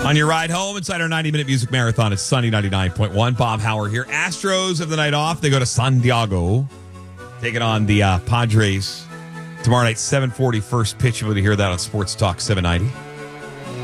On your ride home inside our 90-minute music marathon, it's Sunny 99.1. Bob Hauer here. Astros have the night off. They go to San Diego, taking on the Padres tomorrow night, 7:40 first pitch. You'll be able to hear that on Sports Talk 790.